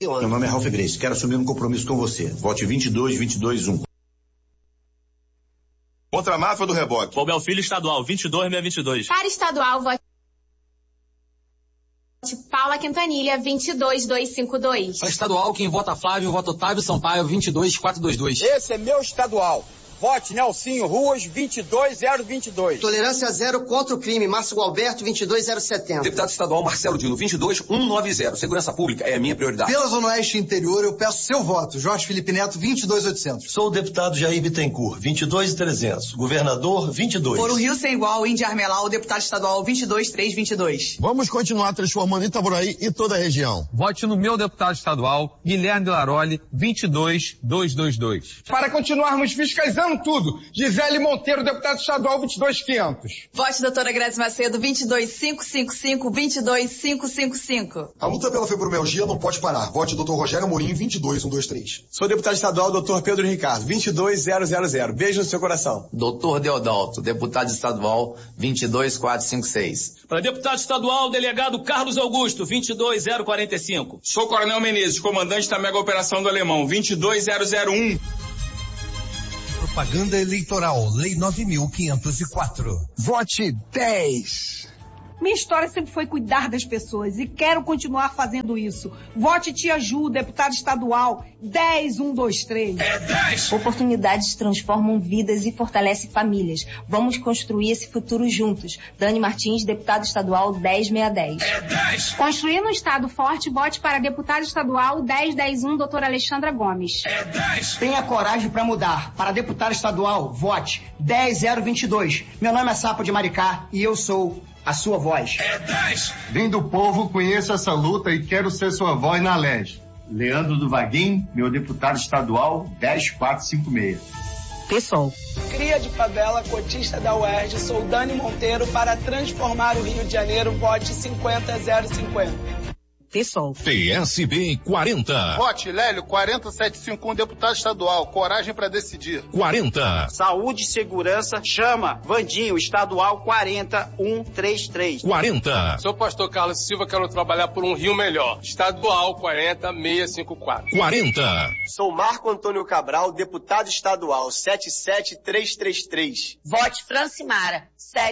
Meu nome é Ralph Grace, quero assumir um compromisso com você. Vote 22-22-1. Contra a máfia do reboque. Ô, meu filho estadual, 22-622. Para estadual, vote Paula Quintanilha, 22252. Para estadual, quem vota Flávio, vota Otávio Sampaio, 22422. Esse é meu estadual. Vote Nelsinho Ruas, 22022. Tolerância zero contra o crime, Márcio Gualberto, 22070. Deputado estadual Marcelo Dino, 22190. Segurança pública é a minha prioridade. Pela Zona Oeste Interior, eu peço seu voto. Jorge Felipe Neto, 22800. Sou o deputado Jair Bittencourt, 22300. Governador, 22. Por o Rio Sem Igual, Índia Armelau, deputado estadual, 22322. Vamos continuar transformando Itaboraí e toda a região. Vote no meu deputado estadual, Guilherme Laroli, 22222. Para continuarmos fiscalizando tudo, Gisele Monteiro, deputado estadual, 22500. Vote doutora Grazi Macedo, 22555, 22555. A luta pela fibromialgia não pode parar. Vote doutor Rogério Amorim, 22123. Sou deputado estadual, doutor Pedro Ricardo, 22000. Beijo no seu coração. Doutor Deodalto, deputado estadual, 22456. Para deputado estadual, delegado Carlos Augusto, 22045. Sou Coronel Menezes, comandante da mega operação do Alemão, 22001. Propaganda eleitoral, Lei 9.504. Vote 10. Minha história sempre foi cuidar das pessoas e quero continuar fazendo isso. Vote Tia Ju, deputada estadual, 10123. É 10! Oportunidades transformam vidas e fortalecem famílias. Vamos construir esse futuro juntos. Dani Martins, deputada estadual, 10610. É 10! Construindo um estado forte, vote para deputada estadual, 10101, doutora Alexandra Gomes. É 10! Tenha coragem para mudar. Para deputada estadual, vote 10022. Meu nome é Sapo de Maricá e eu sou a sua voz. É 10! Vim do povo, conheço essa luta e quero ser sua voz na LEG. Leandro do Vaguinho, meu deputado estadual, 10456. PSOL. Cria de favela, cotista da UERJ, sou Dani Monteiro, para transformar o Rio de Janeiro, vote 50050. PSOL. PSB 40. Vote Lélio 40751, deputado estadual. Coragem para decidir. 40. Saúde e segurança, chama Vandinho, estadual 40133. 40. Sou pastor Carlos Silva, quero trabalhar por um Rio melhor. Estadual 40654. 40. Sou Marco Antônio Cabral, deputado estadual 77333. Vote Francimara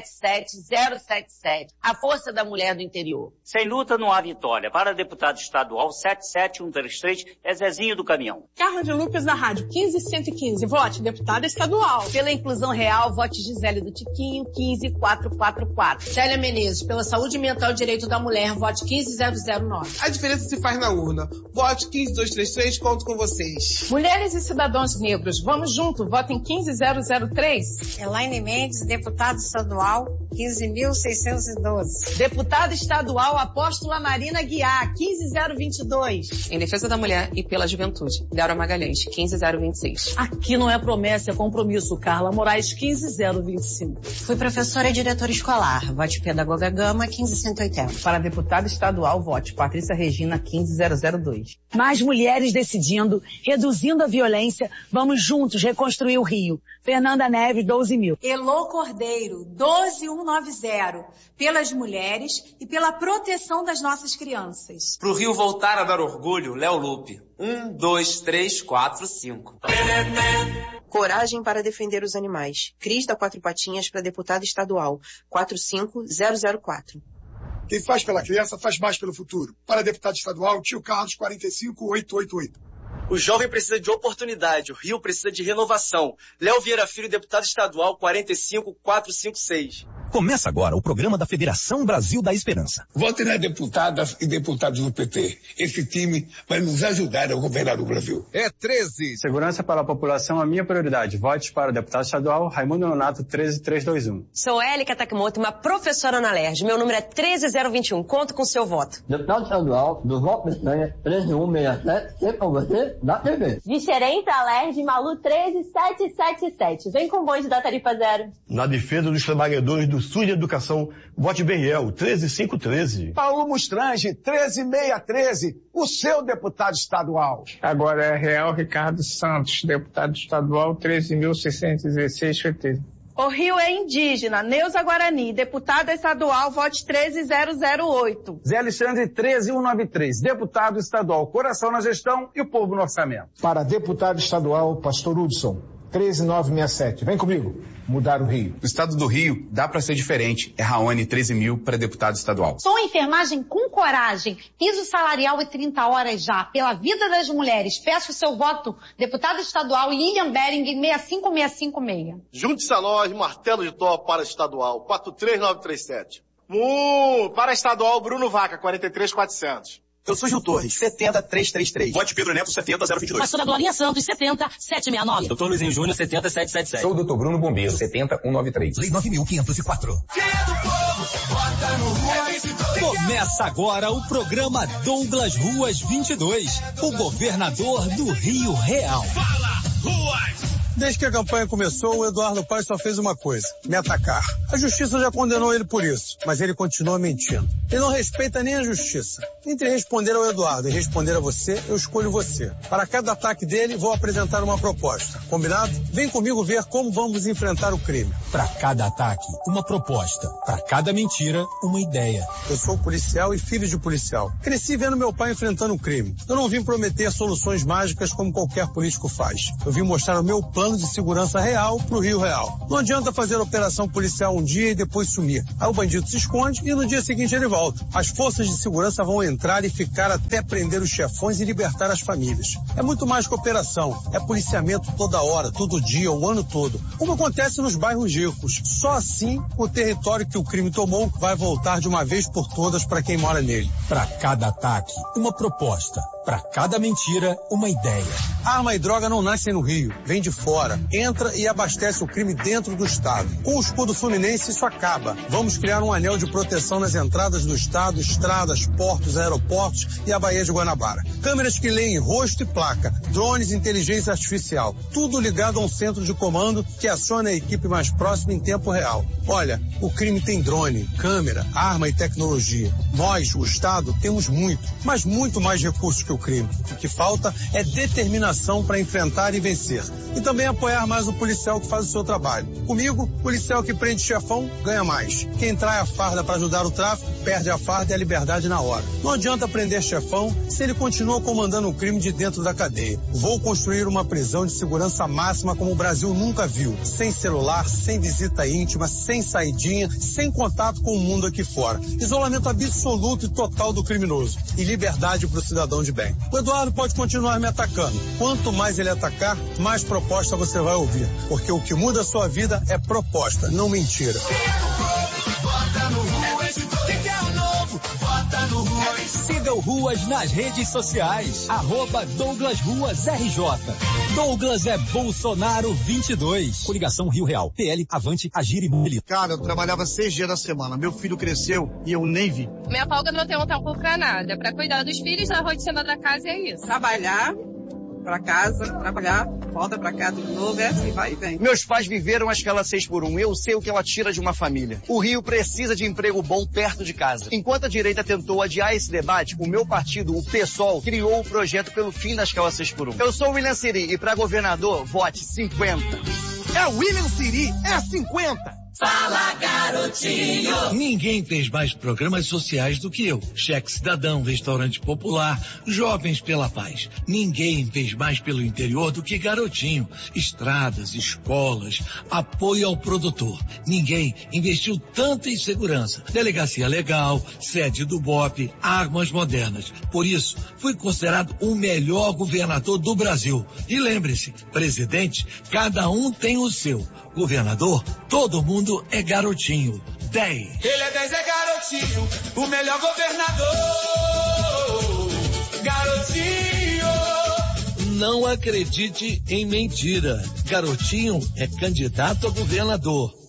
77077. A força da mulher do interior. Sem luta não há vitória. Para deputado estadual 77133 é Zezinho do Caminhão. Carla de Lucas da rádio 15115. Vote deputada estadual. Pela inclusão real, vote Gisele do Tiquinho 15444. Célia Menezes, pela saúde mental e direito da mulher, vote 15009. A diferença se faz na urna. Vote 15233, conto com vocês. Mulheres e cidadãos negros, vamos junto, votem 15003. Elaine Mendes, deputada estadual 15.612. Deputada estadual Apóstola Marina Guiar, 15022. Em defesa da mulher e pela juventude, Débora Magalhães, 15026. Aqui não é promessa, é compromisso. Carla Moraes, 15025. Fui professora e diretora escolar. Vote Pedagoga Gama, 15180. Para deputada estadual, vote Patrícia Regina, 15002. Mais mulheres decidindo, reduzindo a violência, vamos juntos reconstruir o Rio. Fernanda Neves, 12.000. Elô Cordeiro, 12190. Pelas mulheres e pela proteção das nossas crianças. Pro Rio voltar a dar orgulho, Léo Lupe. 1, 2, 3, 4, 5. Coragem para defender os animais. Cris da Quatro Patinhas para deputada estadual, 45004. Quem faz pela criança faz mais pelo futuro. Para deputado estadual, Tio Carlos, 45888. O jovem precisa de oportunidade, o Rio precisa de renovação. Léo Vieira Filho, deputado estadual, 45456. Começa agora o programa da Federação Brasil da Esperança. Vote nas deputadas e deputados do PT. Esse time vai nos ajudar a governar o Brasil. É 13. Segurança para a população é a minha prioridade. Vote para o deputado estadual Raimundo Nonato, 13321. Sou Élica Takimoto, uma professora na LERJ. Meu número é 13021. Conto com seu voto. Deputado estadual do Voto Pestanha, 13167. Sempre com você, na TV. Diferente a LERJ, Malu 13777. Vem com o bonde da tarifa zero. Na defesa dos trabalhadores do SUS de Educação, vote Beriel, 13513. Paulo Mustrange, 13613. O seu deputado estadual. Agora é Real Ricardo Santos, deputado estadual, 13.616 PT. O Rio é indígena. Neuza Guarani, deputada estadual, vote 13008. Zé Alexandre 13193, deputado estadual, coração na gestão e o povo no orçamento. Para deputado estadual, Pastor Hudson, 13967. Vem comigo, mudar o Rio. O estado do Rio dá para ser diferente. É Raoni 13.000 para deputado estadual. Sou enfermagem com coragem. Piso salarial e 30 horas já. Pela vida das mulheres. Peço o seu voto, deputado estadual Lilian Bering 65656. Junte-se a nós, martelo de Thor para estadual 43937. Para estadual Bruno Vaca 43400. Eu sou Gil Torres, 70333. Vote Pedro Neto, 70722. Pastora Glorinha Santos, 70769. Doutor Luizinho Júnior, 70777. Sou o Dr. Bruno Bombeiro, 70193. Lei 9.504. Começa agora o programa Douglas Ruas 22, o governador do Rio Real. Fala, Ruas! Desde que a campanha começou, o Eduardo Paes só fez uma coisa: me atacar. A justiça já condenou ele por isso, mas ele continua mentindo. Ele não respeita nem a justiça. Entre responder ao Eduardo e responder a você, eu escolho você. Para cada ataque dele, vou apresentar uma proposta. Combinado? Vem comigo ver como vamos enfrentar o crime. Para cada ataque, uma proposta. Para cada mentira, uma ideia. Eu sou policial e filho de policial. Cresci vendo meu pai enfrentando o crime. Eu não vim prometer soluções mágicas como qualquer político faz. Eu vim mostrar o meu plano de segurança real pro Rio Real. Não adianta fazer operação policial um dia e depois sumir. Aí o bandido se esconde e no dia seguinte ele volta. As forças de segurança vão entrar e ficar até prender os chefões e libertar as famílias. É muito mais que operação. É policiamento toda hora, todo dia, o ano todo. Como acontece nos bairros ricos. Só assim o território que o crime tomou vai voltar de uma vez por todas para quem mora nele. Para cada ataque, uma proposta. Para cada mentira, uma ideia. Arma e droga não nascem no Rio, vem de fora. Entra e abastece o crime dentro do Estado. Com o escudo fluminense isso acaba. Vamos criar um anel de proteção nas entradas do Estado, estradas, portos, aeroportos e a Baía de Guanabara. Câmeras que leem rosto e placa, drones e inteligência artificial. Tudo ligado a um centro de comando que aciona a equipe mais próxima em tempo real. Olha, o crime tem drone, câmera, arma e tecnologia. Nós, o Estado, temos muito, mas muito mais recursos que o crime. O que falta é determinação para enfrentar e vencer. E também apoiar mais o policial que faz o seu trabalho. Comigo, policial que prende chefão ganha mais. Quem trai a farda para ajudar o tráfico, perde a farda e a liberdade na hora. Não adianta prender chefão se ele continua comandando o crime de dentro da cadeia. Vou construir uma prisão de segurança máxima como o Brasil nunca viu. Sem celular, sem visita íntima, sem saidinha, sem contato com o mundo aqui fora. Isolamento absoluto e total do criminoso. E liberdade para o cidadão de bem. O Eduardo pode continuar me atacando. Quanto mais ele atacar, mais proposta você vai ouvir. Porque o que muda a sua vida é proposta, não mentira. Siga o Ruas nas redes sociais. @DouglasRuasRJ. Douglas é Bolsonaro 22. Coligação Rio Real. PL, Avante, Agir e Mobilidade. Cara, eu trabalhava 6 dias na semana. Meu filho cresceu e eu nem vi. Minha folga não tem um tempo pra nada. Pra cuidar dos filhos, da rotina da casa é isso. Trabalhar, pra casa, trabalhar, volta pra casa de novo, é assim, vai e vem. Meus pais viveram a escala 6x1. Eu sei o que ela tira de uma família. O Rio precisa de emprego bom perto de casa. Enquanto a direita tentou adiar esse debate, o meu partido, o PSOL, criou o projeto pelo fim da escala 6x1. Eu sou o William Siri e pra governador, vote 50. É o William Siri, é 50. Fala, garotinho! Ninguém fez mais programas sociais do que eu. Cheque Cidadão, Restaurante Popular, Jovens pela Paz. Ninguém fez mais pelo interior do que Garotinho. Estradas, escolas, apoio ao produtor. Ninguém investiu tanto em segurança. Delegacia legal, sede do BOP, armas modernas. Por isso, fui considerado o melhor governador do Brasil. E lembre-se, presidente, cada um tem o seu. Governador, todo mundo é garotinho. 10. Ele é 10, é garotinho, o melhor governador. Garotinho. Não acredite em mentira. Garotinho é candidato a governador.